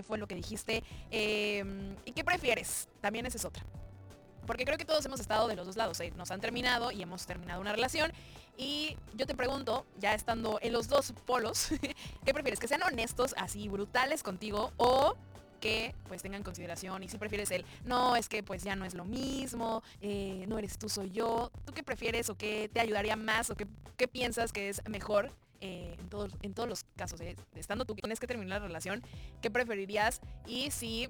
qué fue lo que dijiste, y qué prefieres. También esa es otra. Porque creo que todos hemos estado de los dos lados, ¿eh? Nos han terminado y hemos terminado una relación. Y yo te pregunto, ya estando en los dos polos, ¿qué prefieres? ¿Que sean honestos, así brutales contigo, o que pues tengan consideración? Y si prefieres no, es que pues ya no es lo mismo, no eres tú, soy yo. ¿Tú qué prefieres o qué te ayudaría más o qué piensas que es mejor en todos los casos? Estando tú que tienes que terminar la relación, ¿qué preferirías? Y si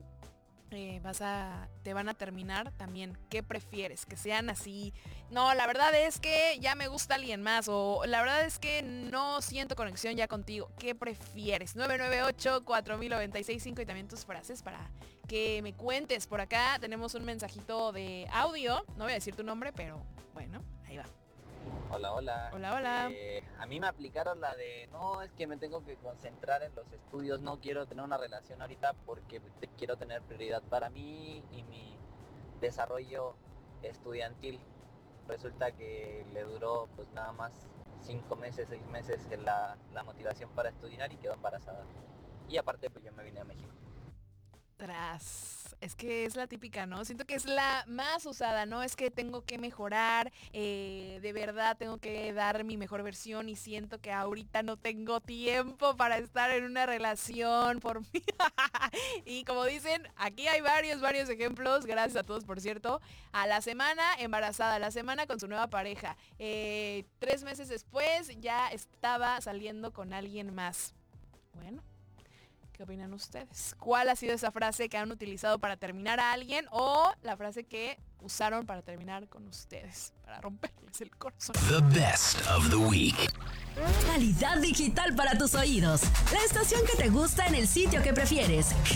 te van a terminar también, ¿qué prefieres? Que sean así, no, la verdad es que ya me gusta alguien más, o la verdad es que no siento conexión ya contigo. ¿Qué prefieres? 998-4000-965 y también tus frases para que me cuentes. Por acá tenemos un mensajito de audio, no voy a decir tu nombre, pero bueno, ahí va. Hola, hola. Hola, hola. A mí me aplicaron la de, no, es que me tengo que concentrar en los estudios, no quiero tener una relación ahorita porque quiero tener prioridad para mí y mi desarrollo estudiantil. Resulta que le duró pues nada más 5 meses, 6 meses la motivación para estudiar y quedó embarazada. Y aparte pues yo me vine a México. Es que es la típica, ¿no? Siento que es la más usada, ¿no? Es que tengo que mejorar, de verdad tengo que dar mi mejor versión y siento que ahorita no tengo tiempo para estar en una relación por mí. Y como dicen, aquí hay varios ejemplos, gracias a todos por cierto. A la semana embarazada, a la semana con su nueva pareja. 3 meses después ya estaba saliendo con alguien más. Bueno. ¿Qué opinan ustedes? ¿Cuál ha sido esa frase que han utilizado para terminar a alguien o la frase que usaron para terminar con ustedes? Para romperles el corazón. The best of the week. Calidad digital para tus oídos. La estación que te gusta en el sitio que prefieres.